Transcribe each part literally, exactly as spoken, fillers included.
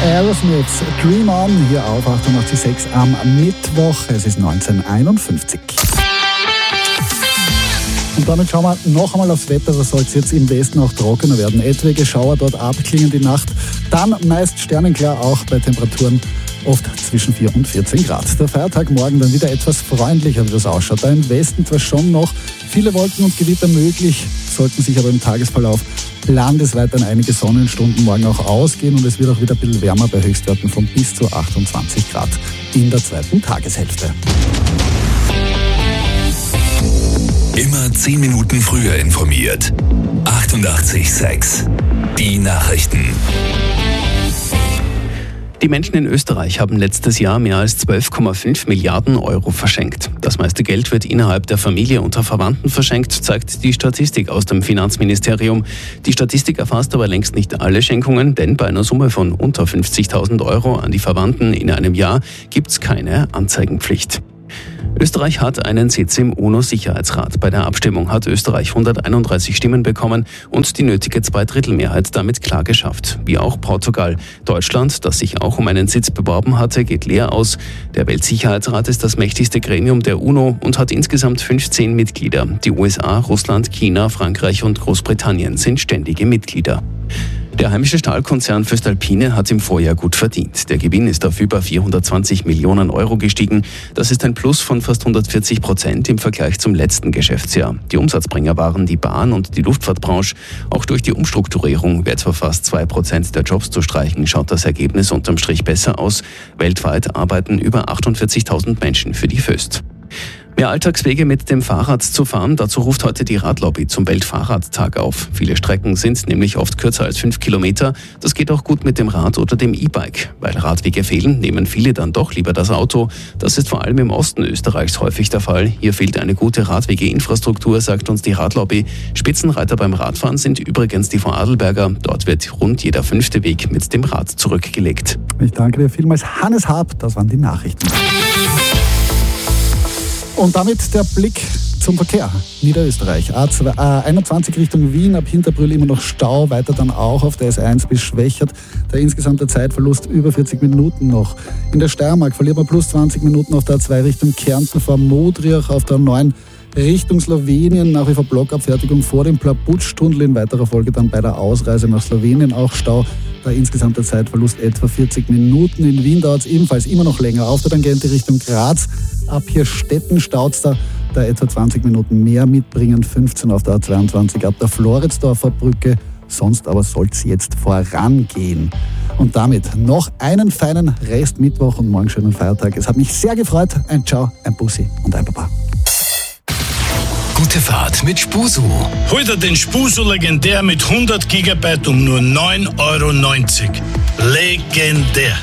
Aerosmiths Dream On hier auf achtundachtzig Komma sechs am Mittwoch. Es ist neunzehn Uhr einundfünfzig. Und damit schauen wir noch einmal aufs Wetter. Da soll es jetzt im Westen auch trockener werden. Etwaige Schauer dort abklingen die Nacht. Dann meist sternenklar auch bei Temperaturen oft zwischen vier und vierzehn Grad. Der Feiertag morgen dann wieder etwas freundlicher, wie das ausschaut. Da im Westen zwar schon noch viele Wolken und Gewitter möglich, sollten sich aber im Tagesverlauf landesweit dann einige Sonnenstunden morgen auch ausgehen und es wird auch wieder ein bisschen wärmer bei Höchstwerten von bis zu achtundzwanzig Grad in der zweiten Tageshälfte. Immer zehn Minuten früher informiert. achtundachtzig Komma sechs. Die Nachrichten. Die Menschen in Österreich haben letztes Jahr mehr als zwölf Komma fünf Milliarden Euro verschenkt. Das meiste Geld wird innerhalb der Familie unter Verwandten verschenkt, zeigt die Statistik aus dem Finanzministerium. Die Statistik erfasst aber längst nicht alle Schenkungen, denn bei einer Summe von unter fünfzigtausend Euro an die Verwandten in einem Jahr gibt es keine Anzeigenpflicht. Österreich hat einen Sitz im UNO-Sicherheitsrat. Bei der Abstimmung hat Österreich hunderteinunddreißig Stimmen bekommen und die nötige Zweidrittelmehrheit damit klar geschafft. Wie auch Portugal. Deutschland, das sich auch um einen Sitz beworben hatte, geht leer aus. Der Weltsicherheitsrat ist das mächtigste Gremium der UNO und hat insgesamt fünfzehn Mitglieder. Die U S A, Russland, China, Frankreich und Großbritannien sind ständige Mitglieder. Der heimische Stahlkonzern voestalpine hat im Vorjahr gut verdient. Der Gewinn ist auf über vierhundertzwanzig Millionen Euro gestiegen. Das ist ein Plus von fast hundertvierzig Prozent im Vergleich zum letzten Geschäftsjahr. Die Umsatzbringer waren die Bahn- und die Luftfahrtbranche. Auch durch die Umstrukturierung, etwa fast zwei Prozent der Jobs zu streichen, schaut das Ergebnis unterm Strich besser aus. Weltweit arbeiten über achtundvierzigtausend Menschen für die Voest. Mehr Alltagswege mit dem Fahrrad zu fahren, dazu ruft heute die Radlobby zum Weltfahrradtag auf. Viele Strecken sind nämlich oft kürzer als fünf Kilometer. Das geht auch gut mit dem Rad oder dem E-Bike. Weil Radwege fehlen, nehmen viele dann doch lieber das Auto. Das ist vor allem im Osten Österreichs häufig der Fall. Hier fehlt eine gute Radwegeinfrastruktur, sagt uns die Radlobby. Spitzenreiter beim Radfahren sind übrigens die Vorarlberger. Dort wird rund jeder fünfte Weg mit dem Rad zurückgelegt. Ich danke dir vielmals, Hannes Hab. Das waren die Nachrichten. Und damit der Blick zum Verkehr. Niederösterreich. A einundzwanzig Richtung Wien, ab Hinterbrühl immer noch Stau, weiter dann auch auf der S eins bis Schwächert. Der insgesamte Zeitverlust über vierzig Minuten noch. In der Steiermark verliert man plus zwanzig Minuten auf der A zwei Richtung Kärnten vor Modriach, auf der neun Richtung Slowenien, nach wie vor Blockabfertigung vor dem Plabutsch-Tunnel, in weiterer Folge dann bei der Ausreise nach Slowenien auch Stau. Da insgesamt der Zeitverlust etwa vierzig Minuten. In Wien dauert es ebenfalls immer noch länger. Auf der Tangente Richtung Graz, ab hier Stetten staut es da, da etwa zwanzig Minuten mehr mitbringen, fünfzehn auf der A zweiundzwanzig ab der Floridsdorfer Brücke. Sonst aber soll es jetzt vorangehen. Und damit noch einen feinen Rest Mittwoch und morgen schönen Feiertag. Es hat mich sehr gefreut. Ein Ciao, ein Bussi und ein Baba. Gute Fahrt mit Spusu. Hol dir den Spusu Legendär mit hundert Gigabyte um nur neun Euro neunzig. Legendär.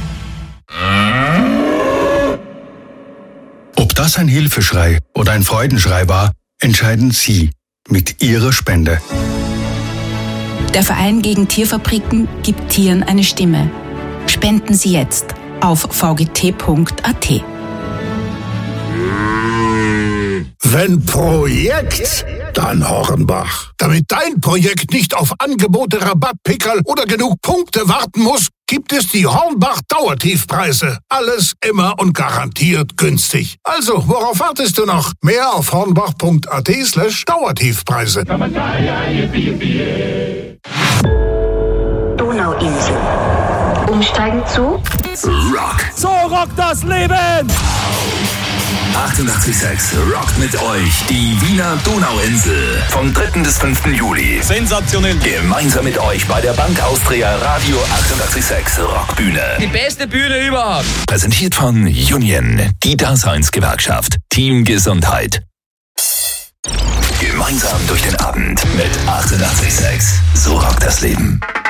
Ob das ein Hilfeschrei oder ein Freudenschrei war, entscheiden Sie mit Ihrer Spende. Der Verein gegen Tierfabriken gibt Tieren eine Stimme. Spenden Sie jetzt auf v g t punkt a t. Wenn Projekt, dann Hornbach. Damit dein Projekt nicht auf Angebote, Rabattpickerl oder genug Punkte warten muss, gibt es die Hornbach Dauertiefpreise. Alles immer und garantiert günstig. Also, worauf wartest du noch? Mehr auf hornbach punkt a t slash Dauertiefpreise. Donauinsel. Umsteigen zu Rock. So rockt das Leben! achtundachtzig Komma sechs rockt mit euch die Wiener Donauinsel. Vom dritten bis fünften Juli. Sensationell. Gemeinsam mit euch bei der Bank Austria Radio achtundachtzig Komma sechs Rockbühne. Die beste Bühne überhaupt. Präsentiert von Union, die Daseinsgewerkschaft. Team Gesundheit. Gemeinsam durch den Abend mit achtundachtzig Komma sechs. So rockt das Leben.